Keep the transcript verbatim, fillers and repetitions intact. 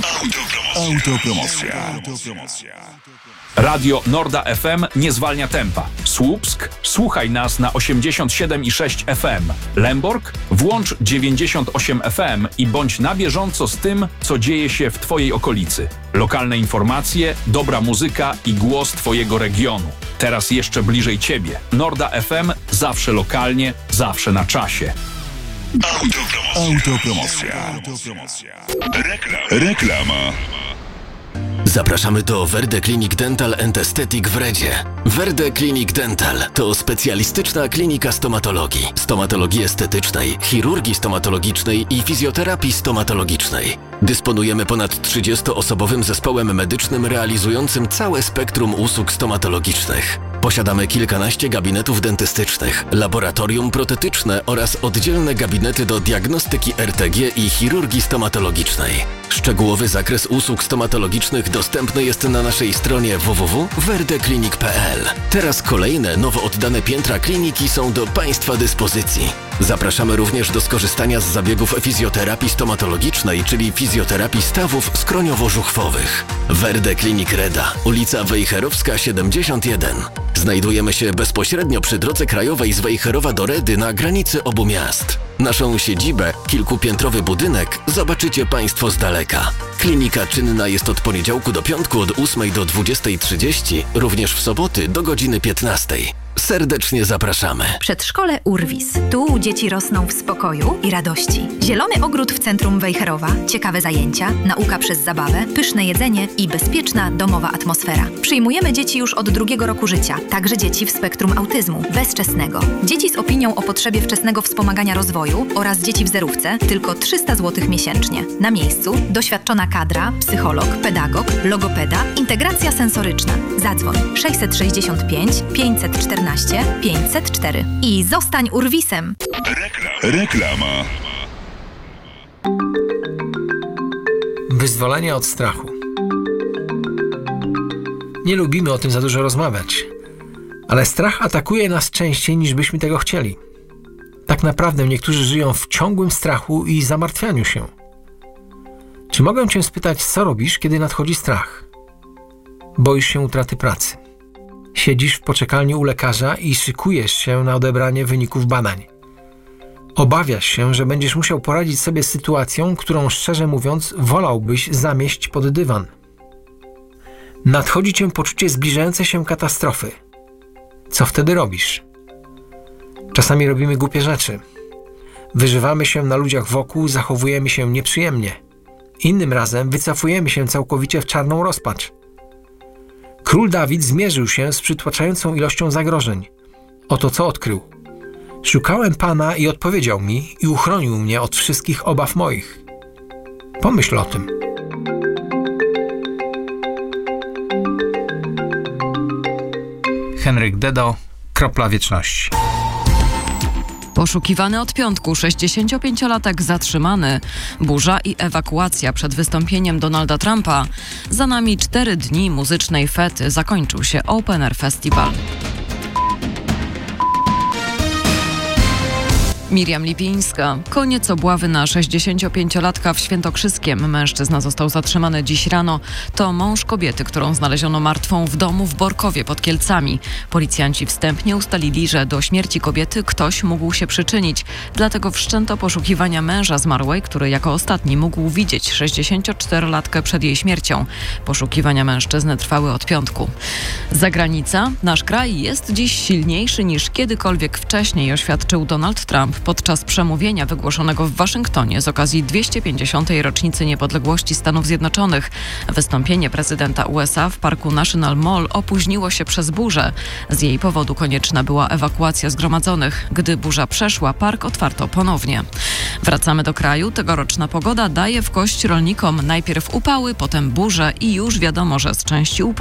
Autopromocja. Radio Norda F M nie zwalnia tempa. Słupsk? Słuchaj nas na osiemdziesiąt siedem i sześć F M. Lęborg? Włącz dziewięćdziesiąt osiem F M i bądź na bieżąco z tym, co dzieje się w Twojej okolicy. Lokalne informacje, dobra muzyka i głos Twojego regionu. Teraz jeszcze bliżej Ciebie. Norda F M zawsze lokalnie, zawsze na czasie. Autopromocja. Autopromocja. Reklam. Reklama. Zapraszamy do Verde Clinic Dental and Aesthetic w Redzie. Verde Clinic Dental to specjalistyczna klinika stomatologii, stomatologii estetycznej, chirurgii stomatologicznej i fizjoterapii stomatologicznej. Dysponujemy ponad trzydziestoosobowym zespołem medycznym realizującym całe spektrum usług stomatologicznych. Posiadamy kilkanaście gabinetów dentystycznych, laboratorium protetyczne oraz oddzielne gabinety do diagnostyki R T G i chirurgii stomatologicznej. Szczegółowy zakres usług stomatologicznych dostępny jest na naszej stronie w w w kropka verdeclinic kropka p l. Teraz kolejne, nowo oddane piętra kliniki są do Państwa dyspozycji. Zapraszamy również do skorzystania z zabiegów fizjoterapii stomatologicznej, czyli fizjoterapii stawów skroniowo-żuchwowych. Verde Clinic Reda, ulica Wejherowska siedemdziesiąt jeden. Znajdujemy się bezpośrednio przy drodze krajowej z Wejherowa do Redy na granicy obu miast. Naszą siedzibę, kilkupiętrowy budynek, zobaczycie Państwo z daleka. Klinika czynna jest od poniedziałku do piątku od ósmej do dwudziestej trzydzieści, również w soboty do godziny piętnastej. Serdecznie zapraszamy. Przedszkole Urwis. Tu dzieci rosną w spokoju i radości. Zielony ogród w centrum Wejherowa, ciekawe zajęcia, nauka przez zabawę, pyszne jedzenie i bezpieczna domowa atmosfera. Przyjmujemy dzieci już od drugiego roku życia, także dzieci w spektrum autyzmu bezwczesnego. Dzieci z opinią o potrzebie wczesnego wspomagania rozwoju oraz dzieci w zerówce tylko trzysta złotych miesięcznie. Na miejscu doświadczona kadra, psycholog, pedagog, logopeda, integracja sensoryczna. Zadzwoń sześćset sześćdziesiąt pięć pięćset czternaście pięćset cztery i zostań Urwisem. Reklam. Reklama. Wyzwolenie od strachu. Nie lubimy o tym za dużo rozmawiać, ale strach atakuje nas częściej niż byśmy tego chcieli. Tak naprawdę niektórzy żyją w ciągłym strachu i zamartwianiu się. Czy mogę Cię spytać, co robisz, kiedy nadchodzi strach? Boisz się utraty pracy. Siedzisz w poczekalni u lekarza i szykujesz się na odebranie wyników badań. Obawiasz się, że będziesz musiał poradzić sobie z sytuacją, którą szczerze mówiąc wolałbyś zamieść pod dywan. Nadchodzi Cię poczucie zbliżającej się katastrofy. Co wtedy robisz? Czasami robimy głupie rzeczy. Wyżywamy się na ludziach wokół, zachowujemy się nieprzyjemnie. Innym razem wycofujemy się całkowicie w czarną rozpacz. Król Dawid zmierzył się z przytłaczającą ilością zagrożeń. Oto co odkrył. Szukałem Pana i odpowiedział mi i uchronił mnie od wszystkich obaw moich. Pomyśl o tym. Henryk Dedo, Kropla Wieczności. Poszukiwany od piątku sześćdziesięciopięciolatek zatrzymany. Burza i ewakuacja przed wystąpieniem Donalda Trumpa. Za nami cztery dni muzycznej fety. Zakończył się Open Air Festival. Miriam Lipińska. Koniec obławy na sześćdziesięciopięciolatka w Świętokrzyskiem. Mężczyzna został zatrzymany dziś rano. To mąż kobiety, którą znaleziono martwą w domu w Borkowie pod Kielcami. Policjanci wstępnie ustalili, że do śmierci kobiety ktoś mógł się przyczynić. Dlatego wszczęto poszukiwania męża zmarłej, który jako ostatni mógł widzieć sześćdziesięcioczterolatkę przed jej śmiercią. Poszukiwania mężczyzny trwały od piątku. Zagranica. Nasz kraj jest dziś silniejszy niż kiedykolwiek wcześniej, oświadczył Donald Trump podczas przemówienia wygłoszonego w Waszyngtonie z okazji dwieście pięćdziesiątej rocznicy niepodległości Stanów Zjednoczonych. Wystąpienie prezydenta U S A w parku National Mall opóźniło się przez burzę. Z jej powodu konieczna była ewakuacja zgromadzonych. Gdy burza przeszła, park otwarto ponownie. Wracamy do kraju. Tegoroczna pogoda daje w kość rolnikom. Najpierw upały, potem burze i już wiadomo, że z części upraw